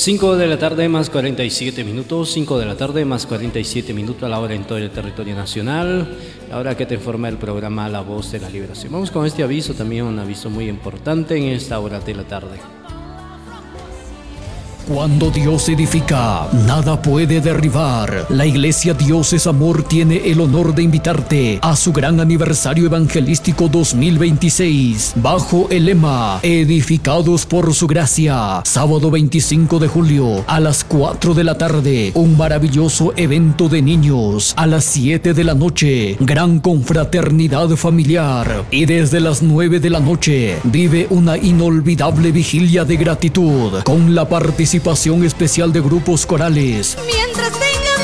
5 de la tarde más 47 minutos, 5 de la tarde más 47 minutos a la hora en todo el territorio nacional. Ahora que te informa el programa La Voz de la Liberación. Vamos con este aviso, también un aviso muy importante en esta hora de la tarde. Cuando Dios edifica, nada puede derribar. La Iglesia Dios es Amor tiene el honor de invitarte a su gran aniversario evangelístico 2026, bajo el lema Edificados por su gracia. Sábado 25 de julio a las 4 de la tarde, un maravilloso evento de niños. A las 7 de la noche, gran confraternidad familiar. Y desde las 9 de la noche, vive una inolvidable vigilia de gratitud con la participación especial de grupos corales. Mientras tenga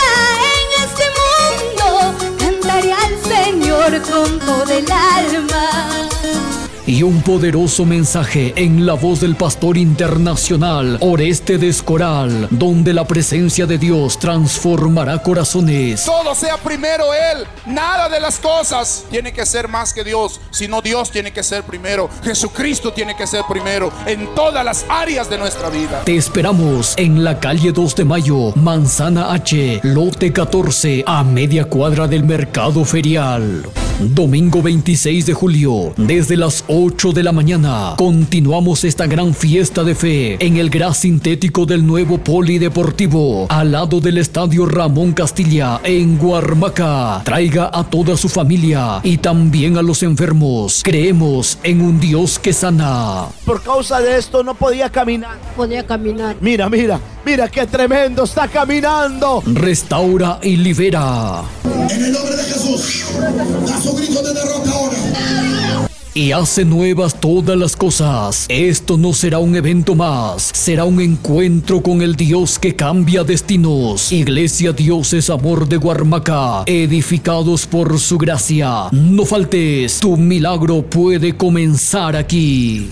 vida en este mundo, cantaré al Señor con todo el alma. Y un poderoso mensaje en la voz del pastor internacional Oreste de Escoral, donde la presencia de Dios transformará corazones. Todo sea primero Él, nada de las cosas tiene que ser más que Dios, sino Dios tiene que ser primero, Jesucristo tiene que ser primero en todas las áreas de nuestra vida. Te esperamos en la calle 2 de Mayo, Manzana H, lote 14, a media cuadra del mercado ferial. Domingo 26 de julio, desde las 8 de la mañana, continuamos esta gran fiesta de fe en el gras sintético del nuevo polideportivo, al lado del estadio Ramón Castilla, en Guarmaca. Traiga a toda su familia y también a los enfermos. Creemos en un Dios que sana. Por causa de esto no podía caminar. Podía caminar. Mira qué tremendo, está caminando. Restaura y libera. En el nombre de Jesús, da su grito de derrota ahora. Y hace nuevas todas las cosas. Esto no será un evento más, será un encuentro con el Dios que cambia destinos. Iglesia Dios es Amor de Guarmaca, edificados por su gracia. No faltes, tu milagro puede comenzar aquí.